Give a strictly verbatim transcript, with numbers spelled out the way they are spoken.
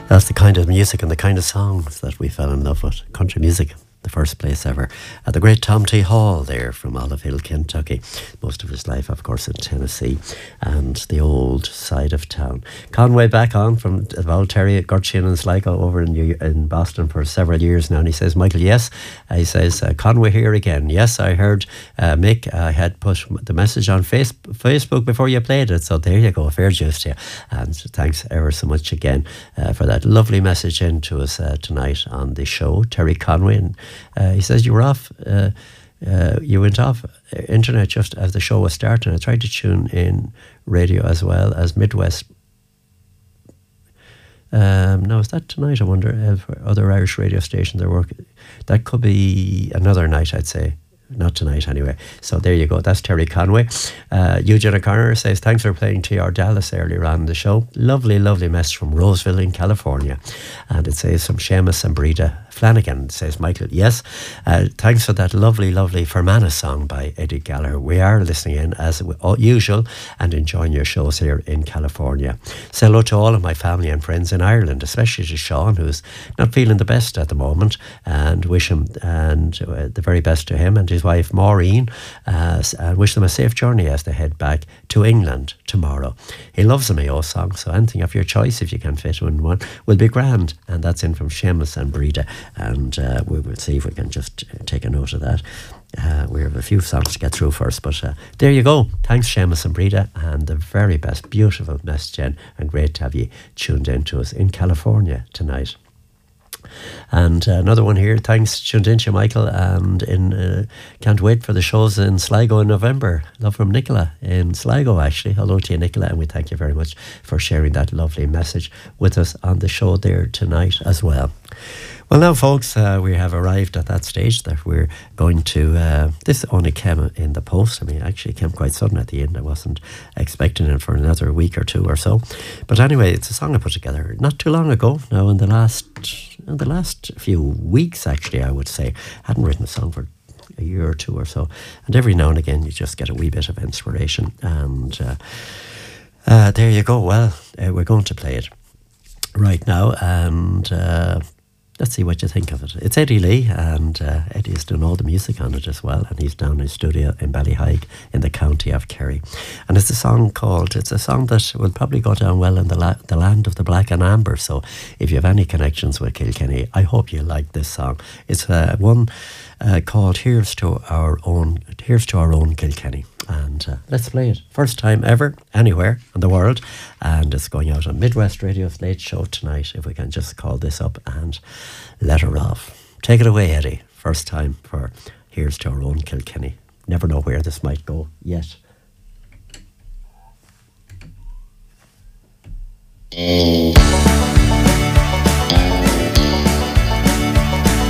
That's the kind of music and the kind of songs that we fell in love with. Country music, the first place ever. At the great Tom T. Hall there from Olive Hill, Kentucky. Most of his life, of course, in Tennessee and the old side of town. Conway back on from Valterry, Gertrude and Sligo over in, New, in Boston for several years now. And he says, Michael, yes. Uh, he says, uh, Conway here again. Yes, I heard uh, Mick. I had put the message on face, Facebook before you played it. So there you go. Fair juice to you. And thanks ever so much again uh, for that lovely message in to us uh, tonight on the show. Terry Conway. And uh, he says you were off... Uh, Uh, you went off internet just as the show was starting. I tried to tune in radio as well as Midwest. Um, now, is that tonight? I wonder if other Irish radio stations are working. That could be another night, I'd say. Not tonight, anyway. So there you go. That's Terry Conway. Uh, Eugene O'Connor says, thanks for playing T R Dallas earlier on in the show. Lovely, lovely message from Roseville in California. And it says from Seamus and Breda Flanagan. Says Michael, yes. Uh, thanks for that lovely, lovely Fermanagh song by Eddie Gallagher. We are listening in as usual and enjoying your shows here in California. Say hello to all of my family and friends in Ireland, especially to Sean, who's not feeling the best at the moment, and wish him and uh, the very best to him and his wife Maureen, uh, and wish them a safe journey as they head back to England tomorrow. He loves the Mayo song, so anything of your choice, if you can fit in one, will be grand. And that's in from Seamus and Breda, and uh, we will see if we can just take a note of that. Uh, we have a few songs to get through first, but uh, there you go. Thanks, Seamus and Breda, and the very best. Beautiful message, Jen, and great to have you tuned in to us in California tonight. And uh, another one here, thanks tuned in to Michael, and in uh, can't wait for the shows in Sligo in November. Love from Nicola in Sligo, actually. Hello to you, Nicola, and we thank you very much for sharing that lovely message with us on the show there tonight as well. Well, now, folks, uh, we have arrived at that stage that we're going to... Uh, this only came in the post. I mean, actually it came quite sudden at the end. I wasn't expecting it for another week or two or so. But anyway, it's a song I put together not too long ago. Now, in the last, in the last few weeks, actually, I would say. I hadn't written a song for a year or two or so. And every now and again, you just get a wee bit of inspiration. And uh, uh, there you go. Well, uh, we're going to play it right now. And... Uh, Let's see what you think of it. It's Eddie Lee, and uh, Eddie is doing all the music on it as well, and he's down in his studio in Ballyhaig in the county of Kerry. And it's a song called, it's a song that will probably go down well in the, la- the land of the black and amber. So if you have any connections with Kilkenny, I hope you like this song. It's uh, one uh, called Here's to Our Own, Here's to Our Own Kilkenny. And uh, let's play it. First time ever, anywhere in the world. And it's going out on Midwest Radio's Late Show tonight, if we can just call this up and let her off. Take it away, Eddie. First time for Here's to Our Own Kilkenny. Never know where this might go yet. Mm.